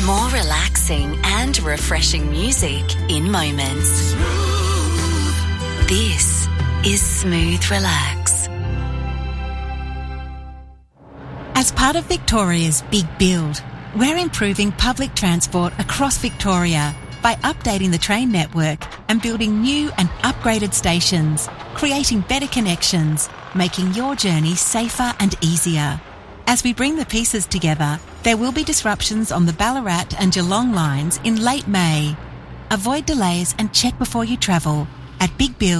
More relaxing and refreshing music in moments. This is Smooth Relax. As part of Victoria's Big Build, we're improving public transport across Victoria by updating the train network and building new and upgraded stations, creating better connections, making your journey safer and easier. As we bring the pieces together, there will be disruptions on the Ballarat and Geelong lines in late May. Avoid delays and check before you travel at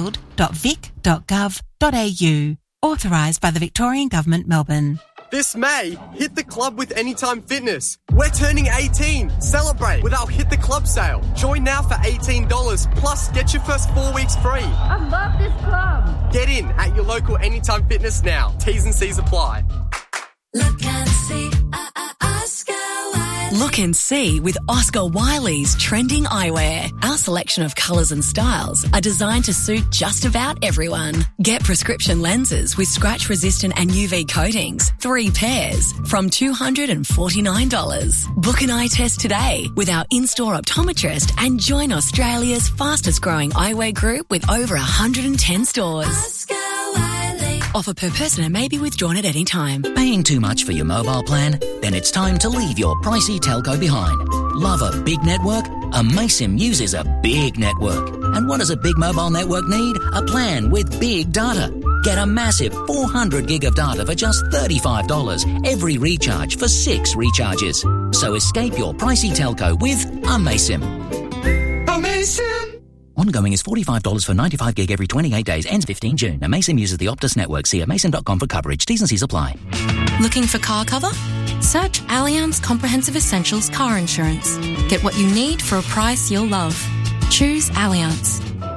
bigbuild.vic.gov.au. Authorised by the Victorian Government, Melbourne. This May, hit the club with Anytime Fitness. We're turning 18. Celebrate with our Hit the Club sale. Join now for $18, plus get your first 4 weeks free. I love this club. Get in at your local Anytime Fitness now. T's and C's apply. Look and see, Oscar Wiley. Look and see with Oscar Wiley's trending eyewear. Our selection of colours and styles are designed to suit just about everyone. Get prescription lenses with scratch-resistant and UV coatings, 3 pairs, from $249. Book an eye test today with our in-store optometrist and join Australia's fastest-growing eyewear group with over 110 stores. Oscar Wiley. Offer per person and may be withdrawn at any time. Paying too much for your mobile plan? Then it's time to leave your pricey telco behind. Love a big network? Amaysim uses a big network. And what does a big mobile network need? A plan with big data. Get a massive 400 gig of data for just $35 every recharge for 6 recharges. So escape your pricey telco with Amaysim. Amaysim! Ongoing is $45 for 95 gig every 28 days. Ends 15 June. Amaysim uses the Optus network. See amaysim.com for coverage. T's and C's apply. Looking for car cover? Search Allianz Comprehensive Essentials Car Insurance. Get what you need for a price you'll love. Choose Allianz.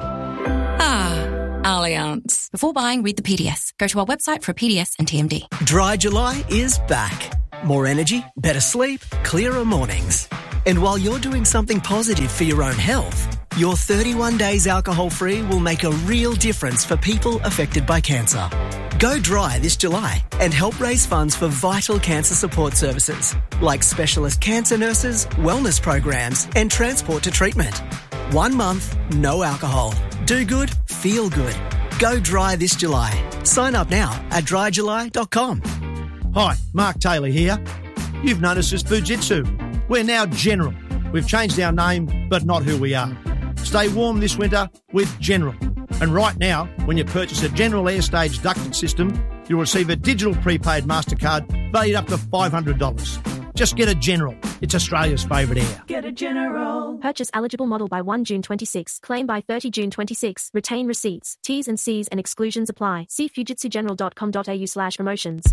Allianz. Before buying, read the PDS. Go to our website for a PDS and TMD. Dry July is back. More energy, better sleep, clearer mornings. And while you're doing something positive for your own health, your 31 days alcohol-free will make a real difference for people affected by cancer. Go dry this July and help raise funds for vital cancer support services like specialist cancer nurses, wellness programs and transport to treatment. 1 month, no alcohol. Do good, feel good. Go dry this July. Sign up now at dryjuly.com. Hi, Mark Taylor here. You've noticed us Fujitsu. We're now General. We've changed our name, but not who we are. Stay warm this winter with General. And right now, when you purchase a General Airstage ducted system, you'll receive a digital prepaid MasterCard valued up to $500. Just get a General. It's Australia's favourite air. Get a General. Purchase eligible model by 1 June 26. Claim by 30 June 26. Retain receipts. T's and C's and exclusions apply. See fujitsugeneral.com.au/promotions.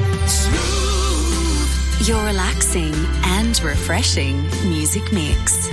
Your relaxing and refreshing music mix.